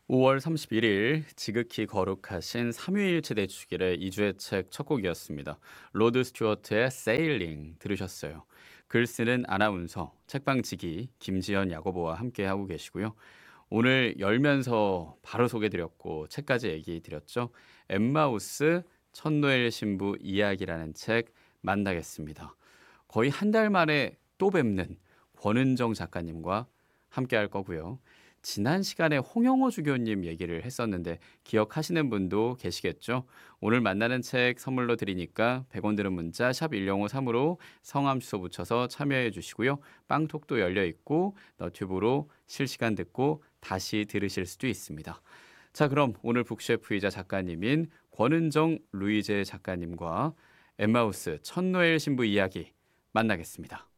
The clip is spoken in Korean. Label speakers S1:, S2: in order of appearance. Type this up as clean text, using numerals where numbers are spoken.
S1: 5월 31일 지극히 거룩하신 삼위일체 대축일의 2주의 책 첫 곡이었습니다. 로드 스튜어트의 세일링 들으셨어요. 글 쓰는 아나운서 책방지기 김지연 야고보와 함께하고 계시고요. 오늘 열면서 바로 소개드렸고 책까지 얘기 드렸죠. 엠마우스 첫노엘 신부 이야기라는 책 만나겠습니다. 거의 한 달 만에 또 뵙는 권은정 작가님과 함께할 거고요. 지난 시간에 홍영호 주교님 얘기를 했었는데 기억하시는 분도 계시겠죠? 오늘 만나는 책 선물로 드리니까 100원 드는 문자 샵 1053으로 성함 주소 붙여서 참여해 주시고요. 빵톡도 열려 있고 너튜브로 실시간 듣고 다시 들으실 수도 있습니다. 자, 그럼 오늘 북셰프이자 작가님인 권은정 루이제 작가님과 엠마우스 첫노엘 신부 이야기 만나겠습니다.